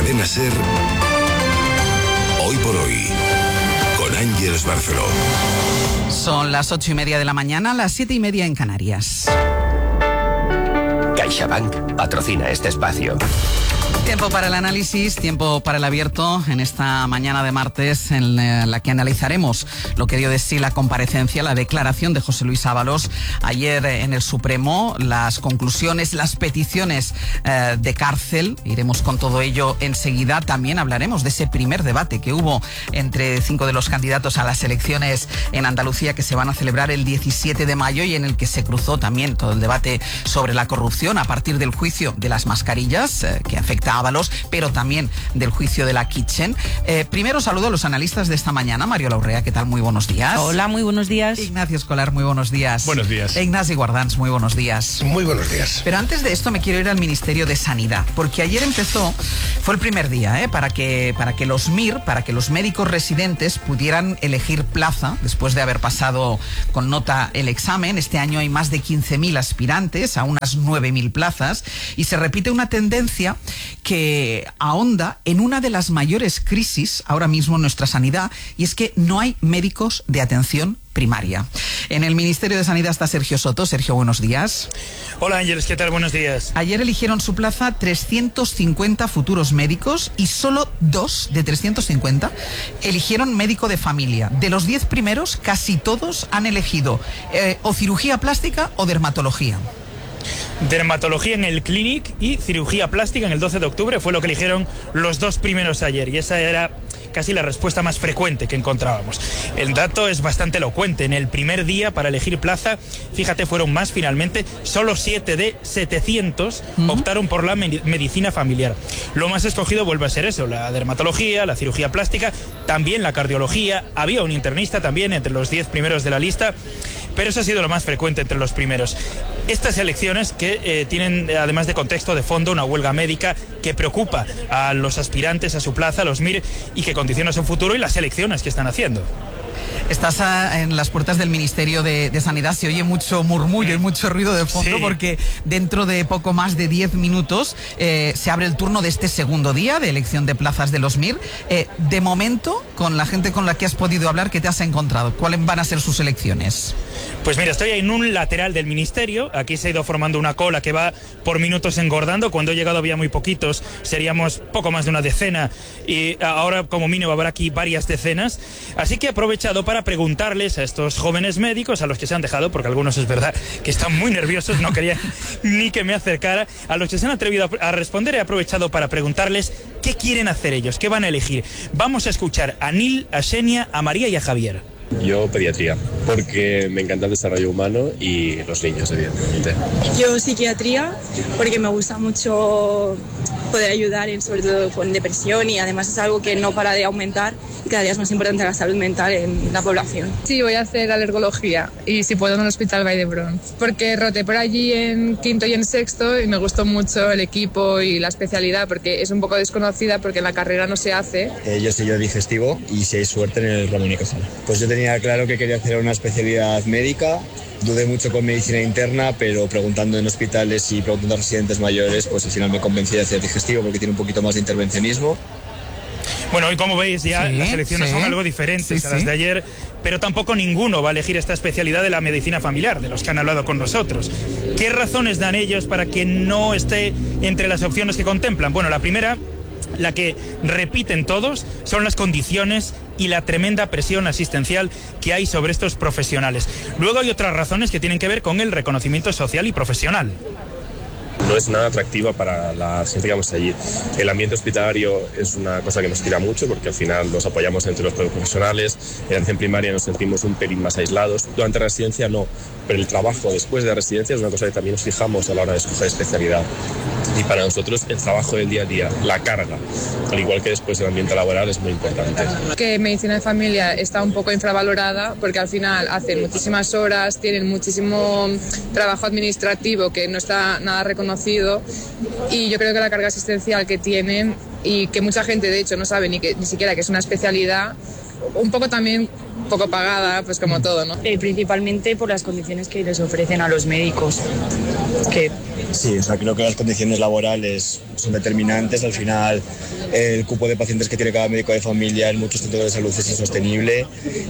Cadena SER, Hoy por Hoy, con Ángeles Barceló. Son las 8:30 de la mañana, las 7:30 en Canarias. CaixaBank patrocina este espacio. Tiempo para el análisis, tiempo para el abierto en esta mañana de martes en la que analizaremos lo que dio de sí la comparecencia, la declaración de José Luis Ábalos ayer en el Supremo, las conclusiones, las peticiones de cárcel. Iremos con todo ello enseguida. También hablaremos de ese primer debate que hubo entre 5 de los candidatos a las elecciones en Andalucía que se van a celebrar el 17 de mayo y en el que se cruzó también todo el debate sobre la corrupción a partir del juicio de las mascarillas que afecta a Ábalos, pero también del juicio de la Kitchen. Primero saludo a los analistas de esta mañana. Mario Laurrea, ¿qué tal? Muy buenos días. Hola, muy buenos días. Ignacio Escolar, muy buenos días. Buenos días. Ignasi Guardans, muy buenos días. Muy buenos días. Pero antes de esto me quiero ir al Ministerio de Sanidad, porque ayer fue el primer día, para que los MIR, para que los médicos residentes pudieran elegir plaza después de haber pasado con nota el examen. Este año hay más de 15.000 aspirantes a unas 9.000 plazas y se repite una tendencia que ahonda en una de las mayores crisis ahora mismo en nuestra sanidad, y es que no hay médicos de atención primaria. En el Ministerio de Sanidad está Sergio Soto. Sergio, buenos días. Hola Ángeles, ¿qué tal? Buenos días. Ayer eligieron su plaza 350 futuros médicos y solo 2 de 350 eligieron médico de familia. De los 10 primeros, casi todos han elegido o cirugía plástica o dermatología. Dermatología en el Clinic y cirugía plástica en el 12 de octubre fue lo que eligieron los 2 primeros ayer, y esa era casi la respuesta más frecuente que encontrábamos. El dato es bastante elocuente. En el primer día para elegir plaza, fíjate, fueron más finalmente, solo 7 de 700 optaron por la medicina familiar. Lo más escogido vuelve a ser eso, la dermatología, la cirugía plástica, también la cardiología. Había un internista también entre los 10 primeros de la lista, pero eso ha sido lo más frecuente entre los primeros. Estas elecciones que tienen, además de contexto de fondo, una huelga médica que preocupa a los aspirantes a su plaza, a los MIR, y que condiciona su futuro y las elecciones que están haciendo. Estás en las puertas del Ministerio de Sanidad, se oye mucho murmullo y mucho ruido de fondo, sí, porque dentro de poco más de 10 minutos se abre el turno de este segundo día de elección de plazas de los MIR. De momento, con la gente con la que has podido hablar, ¿qué te has encontrado? ¿Cuáles van a ser sus elecciones? Pues mira, estoy en un lateral del ministerio. Aquí se ha ido formando una cola que va por minutos engordando. Cuando he llegado había muy poquitos, seríamos poco más de una decena, y ahora como mínimo habrá aquí varias decenas. Así que he aprovechado para preguntarles a estos jóvenes médicos, a los que se han dejado, porque algunos es verdad que están muy nerviosos, no querían ni que me acercara, a los que se han atrevido a responder, he aprovechado para preguntarles qué quieren hacer ellos, qué van a elegir. Vamos a escuchar a Nil, a Xenia, a María y a Javier. Yo pediatría, porque me encanta el desarrollo humano y los niños, evidentemente. Yo psiquiatría, porque me gusta mucho poder ayudar, sobre todo con depresión, y además es algo que no para de aumentar y cada día es más importante la salud mental en la población. Sí, voy a hacer alergología y si puedo en el Hospital Vall d'Hebron, porque roté por allí en quinto y en sexto y me gustó mucho el equipo y la especialidad, porque es un poco desconocida porque en la carrera no se hace. Yo soy digestivo y si hay suerte en el Ramón y Cajal. Pues yo tenía claro que quería hacer una especialidad médica. Dudé mucho con medicina interna, pero preguntando en hospitales y preguntando a residentes mayores, pues al final me convencí de hacer digestivo porque tiene un poquito más de intervencionismo. Bueno, hoy como veis ya las elecciones son algo diferentes a las de ayer, pero tampoco ninguno va a elegir esta especialidad de la medicina familiar, de los que han hablado con nosotros. ¿Qué razones dan ellos para que no esté entre las opciones que contemplan? Bueno, la primera, la que repiten todos, son las condiciones y la tremenda presión asistencial que hay sobre estos profesionales. Luego hay otras razones que tienen que ver con el reconocimiento social y profesional. No es nada atractiva para la gente que vamos allí. El ambiente hospitalario es una cosa que nos tira mucho porque al final nos apoyamos entre los profesionales. En atención primaria nos sentimos un pelín más aislados. Durante la residencia no, pero el trabajo después de la residencia es una cosa que también nos fijamos a la hora de escoger especialidad. Y para nosotros el trabajo del día a día, la carga, al igual que después el ambiente laboral, es muy importante. Que medicina de familia está un poco infravalorada porque al final hacen muchísimas horas, tienen muchísimo trabajo administrativo que no está nada reconocido, y yo creo que la carga asistencial que tienen, y que mucha gente de hecho no sabe ni siquiera que es una especialidad, un poco también poco pagada, pues como todo, ¿no? Principalmente por las condiciones que les ofrecen a los médicos. Sí, o sea, creo que las condiciones laborales son determinantes. Al final, el cupo de pacientes que tiene cada médico de familia en muchos centros de salud es insostenible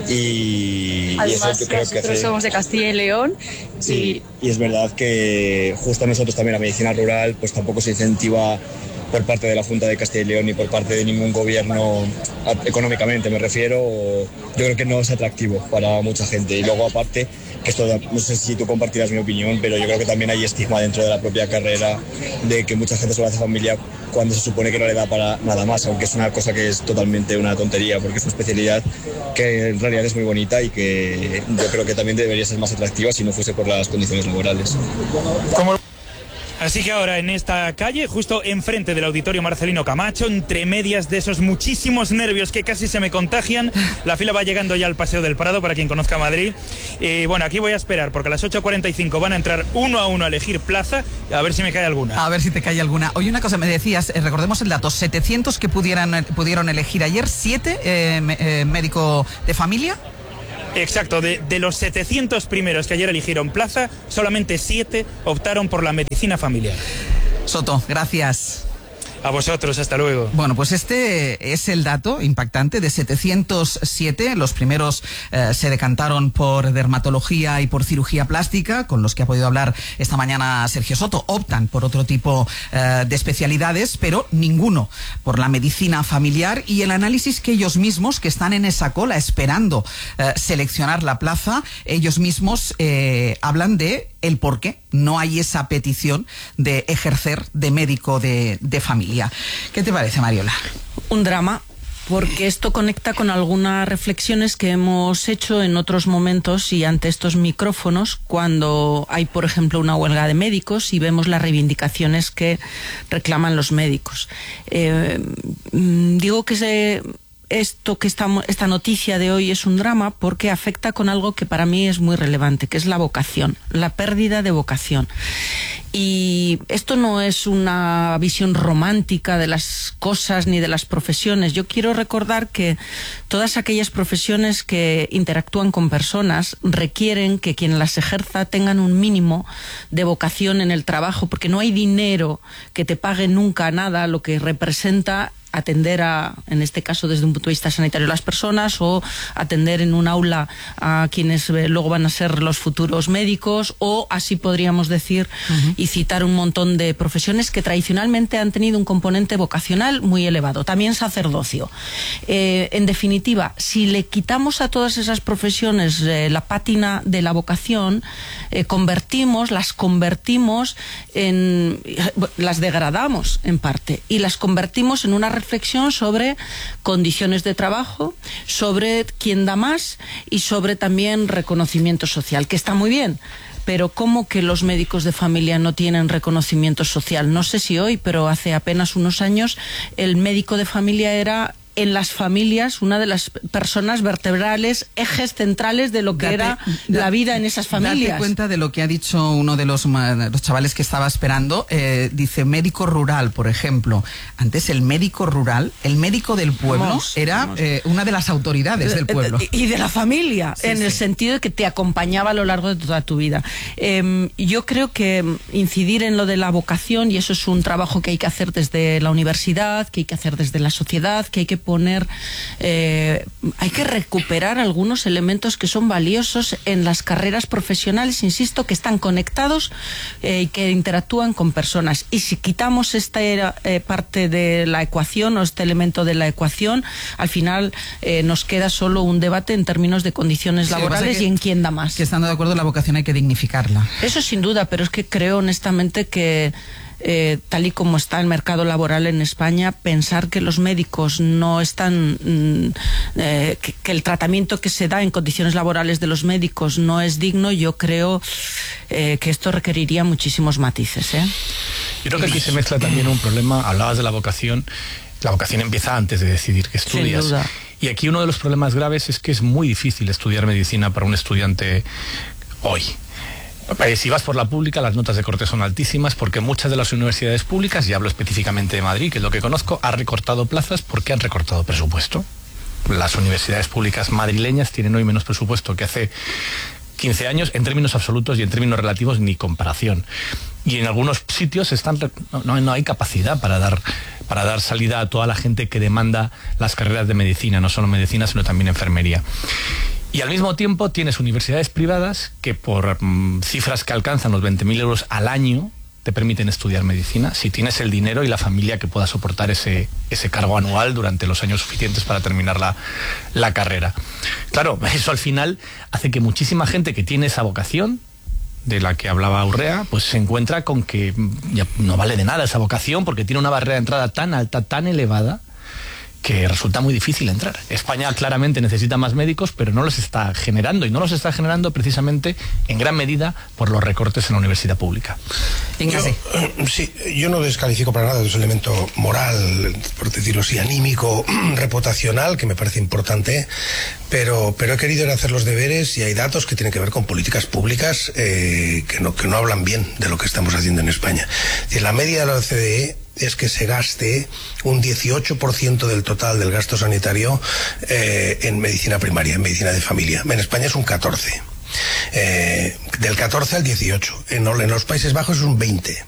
y además, eso yo creo que nosotros somos de Castilla y León. Sí, y es verdad que justo a nosotros también la medicina rural pues tampoco se incentiva por parte de la Junta de Castilla y León ni por parte de ningún gobierno económicamente, me refiero. Yo creo que no es atractivo para mucha gente. Y luego aparte, que esto no sé si tú compartirás mi opinión, pero yo creo que también hay estigma dentro de la propia carrera de que mucha gente solo hace familia cuando se supone que no le da para nada más, aunque es una cosa que es totalmente una tontería, porque es una especialidad que en realidad es muy bonita y que yo creo que también debería ser más atractiva si no fuese por las condiciones laborales. Así que ahora en esta calle, justo enfrente del Auditorio Marcelino Camacho, entre medias de esos muchísimos nervios que casi se me contagian, la fila va llegando ya al Paseo del Prado, para quien conozca Madrid. Bueno, aquí voy a esperar, porque a las 8:45 van a entrar uno a uno a elegir plaza, a ver si me cae alguna. A ver si te cae alguna. Oye, una cosa, me decías, recordemos el dato, 700 que pudieron elegir ayer, 7 médico de familia. Exacto, de los 700 primeros que ayer eligieron plaza, solamente 7 optaron por la medicina familiar. Soto, gracias. A vosotros, hasta luego. Bueno, pues este es el dato impactante de 707. Los primeros se decantaron por dermatología y por cirugía plástica, con los que ha podido hablar esta mañana Sergio Soto. Optan por otro tipo de especialidades, pero ninguno por la medicina familiar. Y el análisis que ellos mismos, que están en esa cola esperando seleccionar la plaza, ellos mismos hablan de el por qué no hay esa petición de ejercer de médico de familia. ¿Qué te parece, Mariola? Un drama, porque esto conecta con algunas reflexiones que hemos hecho en otros momentos y ante estos micrófonos, cuando hay, por ejemplo, una huelga de médicos y vemos las reivindicaciones que reclaman los médicos. Digo que esta noticia de hoy es un drama porque afecta con algo que para mí es muy relevante, que es la vocación, la pérdida de vocación. Y esto no es una visión romántica de las cosas ni de las profesiones. Yo quiero recordar que todas aquellas profesiones que interactúan con personas requieren que quien las ejerza tengan un mínimo de vocación en el trabajo, porque no hay dinero que te pague nunca nada lo que representa atender en este caso desde un punto de vista sanitario a las personas, o atender en un aula a quienes luego van a ser los futuros médicos, o así podríamos decir, y citar un montón de profesiones que tradicionalmente han tenido un componente vocacional muy elevado. También sacerdocio. En definitiva, si le quitamos a todas esas profesiones la pátina de la vocación, las degradamos en parte y las convertimos en una reflexión sobre condiciones de trabajo, sobre quién da más y sobre también reconocimiento social, que está muy bien. Pero ¿cómo que los médicos de familia no tienen reconocimiento social? No sé si hoy, pero hace apenas unos años el médico de familia era, en las familias, una de las personas vertebrales, ejes centrales de lo que era la vida en esas familias. Date cuenta de lo que ha dicho uno de los chavales que estaba esperando. Dice médico rural, por ejemplo. Antes el médico rural, el médico del pueblo, era una de las autoridades del pueblo. Y de la familia, sí, en el sentido de que te acompañaba a lo largo de toda tu vida. Yo creo que incidir en lo de la vocación, y eso es un trabajo que hay que hacer desde la universidad, que hay que hacer desde la sociedad, que hay que hay que recuperar algunos elementos que son valiosos en las carreras profesionales, insisto, que están conectados y que interactúan con personas. Y si quitamos esta parte de la ecuación, o este elemento de la ecuación, al final nos queda solo un debate en términos de condiciones laborales y en quién da más. Que estando de acuerdo, la vocación hay que dignificarla. Eso sin duda, pero es que creo honestamente que tal y como está el mercado laboral en España, pensar que los médicos no están, que el tratamiento que se da en condiciones laborales de los médicos no es digno, yo creo que esto requeriría muchísimos matices. Yo creo que aquí se mezcla también un problema. Hablabas de la vocación empieza antes de decidir qué estudias. Sin duda. Y aquí uno de los problemas graves es que es muy difícil estudiar medicina para un estudiante hoy. Si vas por la pública, las notas de corte son altísimas, porque muchas de las universidades públicas, y hablo específicamente de Madrid, que es lo que conozco, han recortado plazas porque han recortado presupuesto. Las universidades públicas madrileñas tienen hoy menos presupuesto que hace 15 años, en términos absolutos y en términos relativos ni comparación. Y en algunos sitios no hay capacidad para dar salida a toda la gente que demanda las carreras de medicina, no solo medicina, sino también enfermería. Y al mismo tiempo tienes universidades privadas que por cifras que alcanzan los 20.000 euros al año te permiten estudiar medicina, si tienes el dinero y la familia que pueda soportar ese cargo anual durante los años suficientes para terminar la carrera. Claro, eso al final hace que muchísima gente que tiene esa vocación, de la que hablaba Urrea, pues se encuentra con que ya no vale de nada esa vocación porque tiene una barrera de entrada tan alta, tan elevada, que resulta muy difícil entrar. España claramente necesita más médicos, pero no los está generando, y no los está generando precisamente en gran medida por los recortes en la universidad pública. Yo no descalifico para nada de ese elemento moral, por decirlo así, anímico, reputacional, que me parece importante, pero he querido ir a hacer los deberes y hay datos que tienen que ver con políticas públicas que no hablan bien de lo que estamos haciendo en España. Es decir, la media de la OCDE es que se gaste un 18% del total del gasto sanitario en medicina primaria, en medicina de familia. En España es un 14%. Del 14 al 18. En los Países Bajos es un 20%.